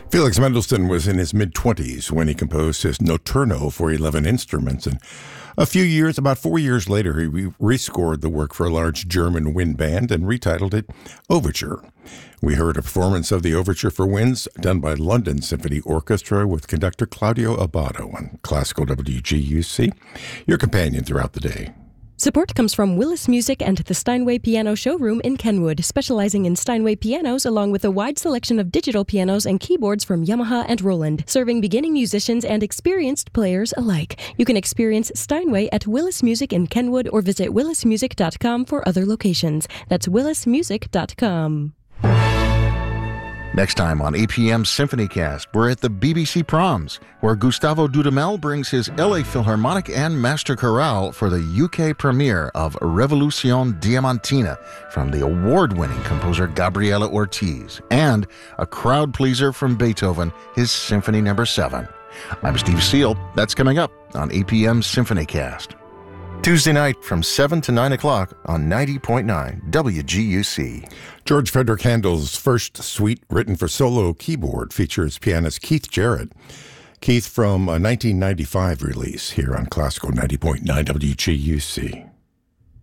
Felix Mendelssohn was in his mid-20s when he composed his Notturno for 11 instruments, and about 4 years later, he rescored the work for a large German wind band and retitled it Overture. We heard a performance of the Overture for Winds done by London Symphony Orchestra with conductor Claudio Abbado on Classical WGUC, your companion throughout the day. Support comes from Willis Music and the Steinway Piano Showroom in Kenwood, specializing in Steinway pianos along with a wide selection of digital pianos and keyboards from Yamaha and Roland, serving beginning musicians and experienced players alike. You can experience Steinway at Willis Music in Kenwood or visit willismusic.com for other locations. That's willismusic.com. Next time on APM SymphonyCast, we're at the BBC Proms, where Gustavo Dudamel brings his LA Philharmonic and Master Chorale for the UK premiere of Revolution Diamantina from the award-winning composer Gabriela Ortiz, and a crowd pleaser from Beethoven, his Symphony No. 7. I'm Steve Seal. That's coming up on APM SymphonyCast. Tuesday night from 7 to 9 o'clock on 90.9 WGUC. George Frederick Handel's first suite written for solo keyboard features pianist Keith Jarrett. Keith from a 1995 release here on Classical 90.9 WGUC.